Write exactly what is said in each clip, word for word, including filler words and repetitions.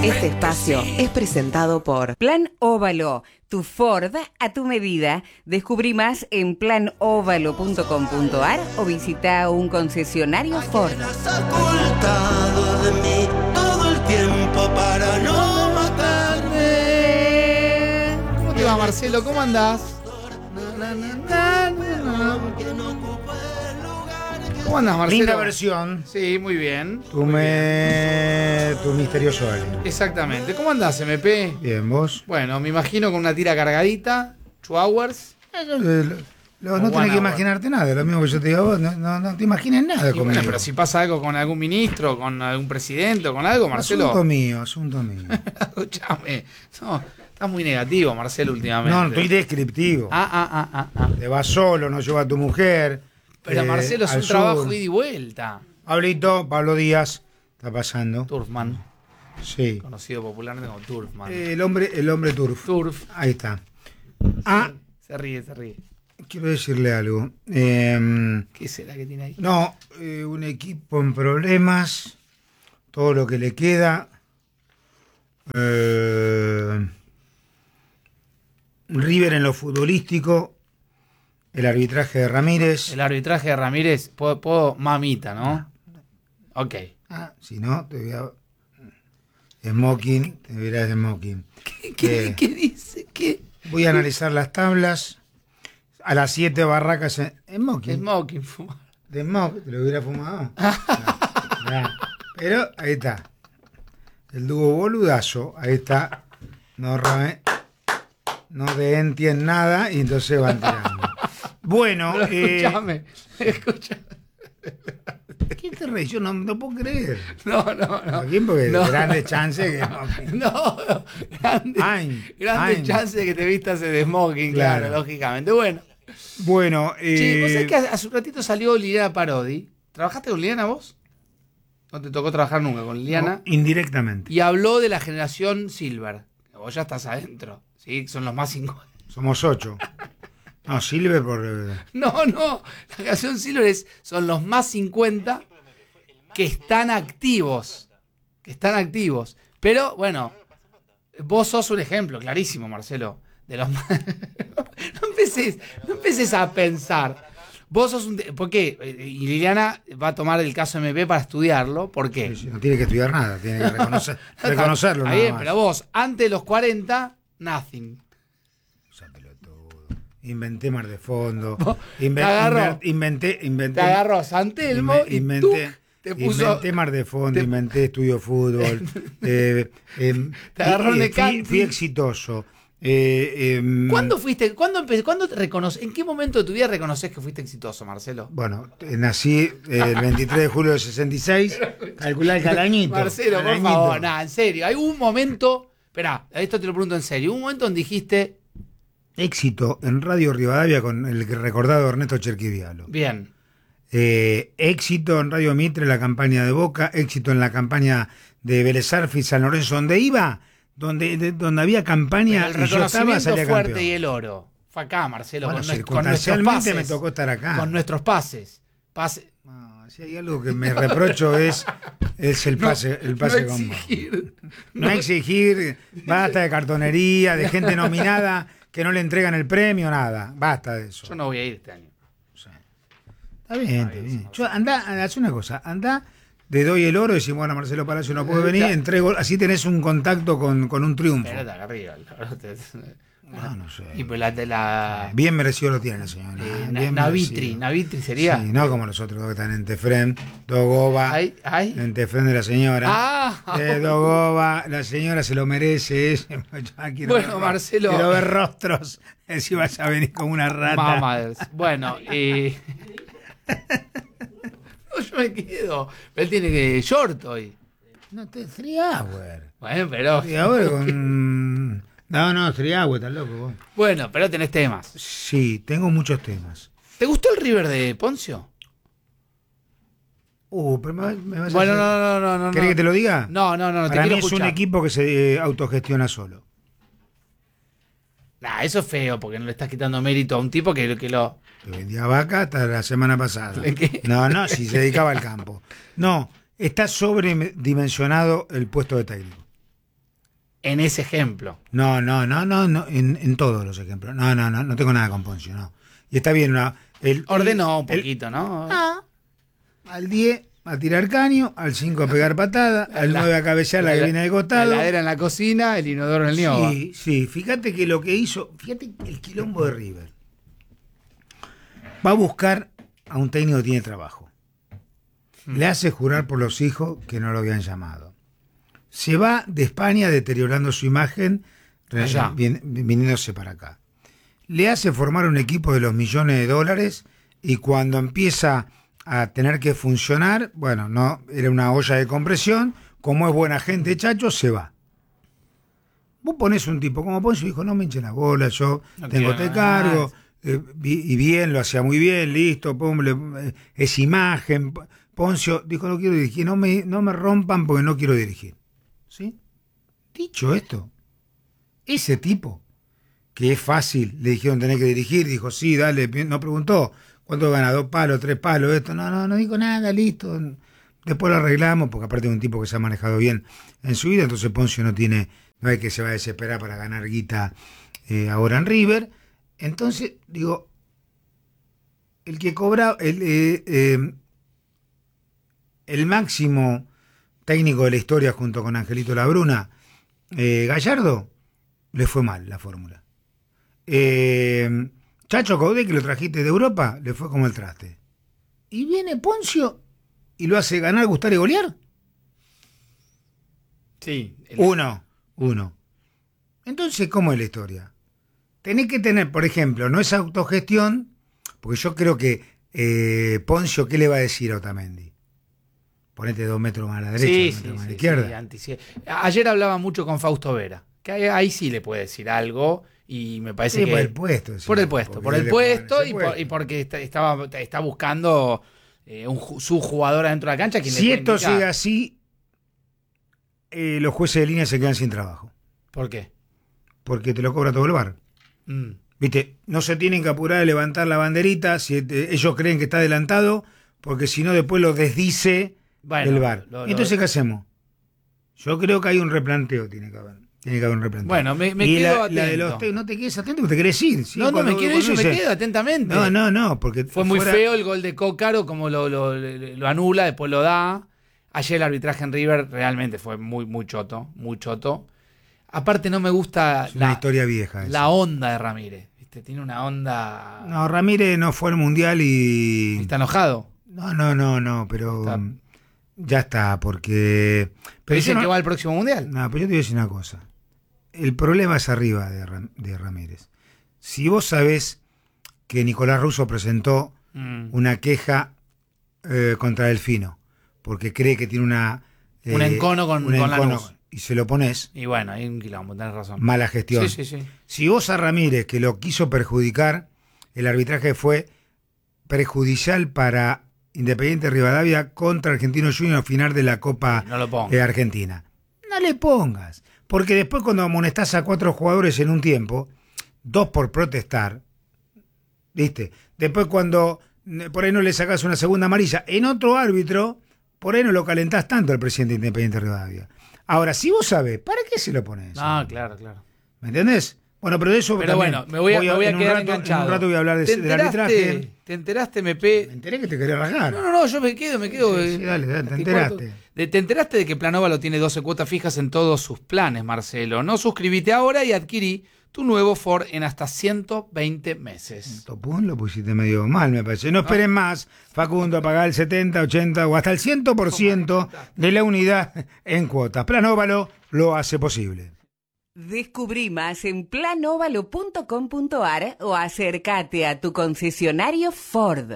Este espacio es presentado por Plan Óvalo, tu Ford a tu medida. Descubrí más en plan óvalo punto com punto a r o visita un concesionario Ford. Has ocultado de mí todo el tiempo para no matarme. ¿Cómo te va, Marcelo? ¿Cómo andás? ¿Cómo andás, Marcelo? Linda versión. Sí, muy bien. Tu, me... tu misterioso alien. Exactamente. ¿Cómo andás, M P? Bien, ¿vos? Bueno, me imagino con una tira cargadita, two hours. Eh, lo- lo- lo- no O tenés one que hour. imaginarte nada. Lo mismo que yo te digo a vos. No, no, no te imagines nada Y conmigo. bueno, pero si pasa algo con algún ministro, con algún presidente o con algo, Marcelo. Asunto mío, asunto mío. Escuchame. No, estás muy negativo, Marcelo, últimamente. No, estoy descriptivo. Ah, ah, ah, ah, ah. Te vas solo, no lleva a tu mujer. Pero eh, Marcelo, es al un trabajo sur. ida y vuelta. Pablito, Pablo Díaz, está pasando. Turfman, Sí. conocido popularmente como Turfman. Eh, el hombre, el hombre turf. Turf. Ahí está. Ah, Se ríe, se ríe. quiero decirle algo. Eh, ¿Qué será que tiene ahí? No, eh, un equipo en problemas, todo lo que le queda. Eh, River en lo futbolístico, el arbitraje de Ramírez. El arbitraje de Ramírez, puedo, puedo mamita, ¿no? Ok. Ah, si no, te voy a... Smoking, te verás de smoking. ¿Qué, qué, Eh. qué dice? ¿Qué? Voy a analizar las tablas. A las siete barracas en smoking. Smoking, fumar. De smoke, te lo hubiera fumado. No, no. Pero ahí está. El dúo boludazo, ahí está. No, rame- no te entienden nada y entonces van tirando. Bueno, Pero eh, escúchame, escúchame. ¿qué te reís? Yo no, no puedo creer. No, no, no. Aquí porque No. grandes chances que no. No, no. Grande, Ay, grande ay. chance de que te vistas de smoking, claro, Claro. lógicamente. Bueno. Bueno, Sí, vos sabés eh, que hace un ratito salió Liliana Parodi. ¿Trabajaste con Liliana vos? No te tocó trabajar nunca con Liliana. no, indirectamente. Y habló de la generación Silver. Vos ya estás adentro. ¿Sí? Son los más cincuenta. Somos ocho. No, Silver por... eh, No, no. La generación Silver es, son los más cincuenta que están activos. Que están activos. Pero, bueno, vos sos un ejemplo clarísimo, Marcelo. De los más... no, empeces, no empeces a pensar. Vos sos un... ¿Por qué? Y Liliana va a tomar el caso M P para estudiarlo. ¿Por qué? No tiene que estudiar nada, tiene que reconocer, reconocerlo. Está nada bien, más. pero vos, antes de los cuarenta, nothing. O sea, pelotudo. Inventé Mar de Fondo. Vos, Inven- te agarró. inven- inventé, inventé, Te agarró a San Telmo inven- y inventé, tuc, te puso... inventé Mar de Fondo, te- inventé estudio fútbol. eh, em, Te agarró y- y Necanti. fui, fui exitoso. Eh, em, ¿Cuándo fuiste? ¿Cuándo empecé? ¿Cuándo te reconoces? ¿En qué momento de tu vida reconoces que fuiste exitoso, Marcelo? Bueno, eh, nací el veintitrés de julio del sesenta y seis. Calculá el calañito. Marcelo, por calañito. favor, nada, en serio. Hay un momento. Esperá, esto te lo pregunto en serio. Un momento donde dijiste, Éxito en Radio Rivadavia con el recordado Ernesto Cherquivialo. bien, Eh, éxito en Radio Mitre, la campaña de Boca, éxito en la campaña de Vélez Arfield, San Lorenzo, donde iba, donde, de- donde había campaña el y yo estaba, reconocimiento salía fuerte campeón. y el oro. Fue acá, Marcelo, Bueno, con, nues- con nuestros circunstancialmente pases. me tocó estar acá. Con nuestros pases. Pase, No, si hay algo que me reprocho es, es el pase, el pase no con vos. exigir. No exigir, basta de cartonería, de gente nominada que no le entregan el premio, nada. Basta de eso. Yo no voy a ir este año. Está bien, está bien. Yo, anda, haz una cosa, anda, te doy el oro y decís, bueno, Marcelo Palacio no puede venir, entrego, así tenés un contacto con, con un triunfo. Espérate acá arriba. la verdad, te- No, no sé. Y pues la de la. Bien merecido lo tiene la señora. eh, bien Na- Navitri. merecido. Navitri sería. Sí, no como los otros dos que están en Tefren, Dogoba, Ay, ay. en Tefren de la señora. Ah, Eh, Dogoba, la señora se lo merece. es- ya quiero Bueno, ver- Marcelo. Quiero ver rostros. eh, Si vas a venir como una rata. Mamaders. Bueno, eh. No, yo me quedo. Pero él tiene que short hoy. No te Three Hour. Bueno, pero. Three Hour con... No, no, Three Hour, estás loco vos. Bueno, pero tenés temas. Sí, tengo muchos temas. ¿Te gustó el River de Poncio? Uh, pero me, me vas a Bueno, hacer- no, no, no, no. ¿Querés no. que te lo diga? No, no, no, no te Para mí quiero es escuchar. un equipo que se eh, autogestiona solo. Nah, eso es feo porque no le estás quitando mérito a un tipo que, que lo. Que vendía vaca hasta la semana pasada. ¿Qué? No, no, si se dedicaba al campo. No, está sobredimensionado el puesto de técnico. en ese ejemplo. No, no, no, no, no en, en todos los ejemplos. No, no, no, no tengo nada con Poncio, no. Y está bien, una, el, Ordenó un el- poquito, ¿no? Ah, al diez a tirar caño, al cinco a pegar patada, al nueve a cabecear la que viene de La costado. heladera en la cocina, el inodoro en el ñoba. Sí, sí, fíjate que lo que hizo, fíjate el quilombo de River. Va a buscar a un técnico que tiene trabajo. Le hace jurar por los hijos que no lo habían llamado. Se va de España deteriorando su imagen, re- Allá. vin- viniéndose para acá. Le hace formar un equipo de los millones de dólares y cuando empieza a tener que funcionar, bueno, no era una olla de compresión, como es buena gente, Chacho, se va. Vos ponés un tipo como Poncio y dijo, no me hinchen la bola, yo No tengo quiero este nada cargo, eh, vi- y bien, lo hacía muy bien, listo, pum, le- eh, es imagen. Poncio dijo, no quiero dirigir, no me, no me rompan porque no quiero dirigir. ¿Sí? Dicho esto, ese tipo, que es fácil, le dijeron tener que dirigir, dijo, sí, dale, no preguntó, ¿cuánto gana? ¿Dos palos, tres palos, esto? No, no, no dijo nada, listo. Después lo arreglamos, porque aparte es un tipo que se ha manejado bien en su vida, entonces Poncio no tiene, no hay que se va a desesperar para ganar guita eh, ahora en River. Entonces, digo, el que cobra, el, eh, eh, el máximo técnico de la historia junto con Angelito Labruna, eh, Gallardo, le fue mal la fórmula. Eh, Chacho Caudé, que lo trajiste de Europa, le fue como el traste. Y viene Poncio y lo hace ganar, gustar y golear. Sí. el- Uno, uno. Entonces, ¿cómo es la historia? Tenés que tener, por ejemplo, no es autogestión, porque yo creo que eh, Poncio, ¿qué le va a decir a Otamendi? Ponete dos metros más a la derecha, Sí, dos sí, metros más a la sí, izquierda. sí, anti- sí. Ayer hablaba mucho con Fausto Vera, que ahí, ahí sí le puede decir algo y me parece Sí, que... por el puesto. sí, Por el puesto, porque por él el le puesto pone ese y, por- puesto. y porque está, estaba, está buscando eh, un, ju- su jugador adentro de la cancha. Quien le Si puede esto indicar. sigue así, eh, los jueces de línea se quedan sin trabajo. ¿Por qué? Porque te lo cobra todo el bar. Mm. ¿Viste? No se tienen que apurar a levantar la banderita si eh, ellos creen que está adelantado, porque si no después lo desdice Bueno, el bar. lo- lo- Entonces, ¿qué hacemos? Yo creo que hay un replanteo, tiene que haber. Tiene que haber un replanteo. Bueno, me, me y quedo la, la de atento. los te- no te quedes atento, te querés ir. ¿sí? no, no, Cuando- me quiero ir, cuando yo me dice- quedo atentamente. No, no, no, porque Fue muy fuera- feo el gol de Cócaro, como lo, lo, lo- lo anula, después lo da. Ayer el arbitraje en River realmente fue muy, muy choto, muy choto. Aparte no me gusta Es una la, historia vieja. esa. la onda de Ramírez. ¿Viste? Tiene una onda... No, Ramírez no fue al mundial y. Está enojado. No, no, no, no, pero. Está- Ya está, porque. Pero dicen yo no- que va al próximo mundial. No, pero yo te voy a decir una cosa. El problema es arriba de, Ram- de Ramírez. Si vos sabés que Nicolás Russo presentó Mm. una queja eh, contra Delfino, porque cree que tiene una... eh, Un encono con- un con encono, Lanús. y se lo pones, Y bueno, hay un quilombo, tenés razón. mala gestión. Sí, sí, sí. Si vos a Ramírez, que lo quiso perjudicar, el arbitraje fue perjudicial para Independiente Rivadavia contra Argentino Juniors final de la Copa No lo pongo. de Argentina. No le pongas, porque después cuando amonestás a cuatro jugadores en un tiempo, dos por protestar, ¿viste? Después cuando eh, por ahí no le sacás una segunda amarilla en otro árbitro, por ahí no lo calentás tanto al presidente de Independiente Rivadavia. Ahora, si vos sabés, ¿para qué se lo pones? Ah, claro, claro. ¿Me entendés? Bueno, pero de eso Pero también bueno, me voy a, me voy a en un quedar rato- enganchado. En un rato voy a hablar de, ¿Te del enteraste, arbitraje. ¿Te enteraste, Me M P? enteré que te quería rasgar. No, no, no, yo me quedo, me quedo. Sí, eh, sí, dale, dale, te te enteraste. corto. De- ¿Te enteraste de que Planóvalo tiene doce cuotas fijas en todos sus planes, Marcelo? No, suscribite ahora y adquirí tu nuevo Ford en hasta ciento veinte meses. Topón lo pusiste medio mal, me parece. No esperen más, Facundo, a pagar el setenta, ochenta o hasta el cien por ciento de la unidad en cuotas. Planóvalo lo hace posible. Descubrí más en plan óvalo punto com punto ar o acércate a tu concesionario Ford.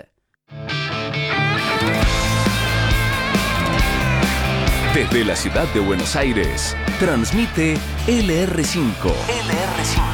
Desde la ciudad de Buenos Aires, transmite L R cinco. L R cinco.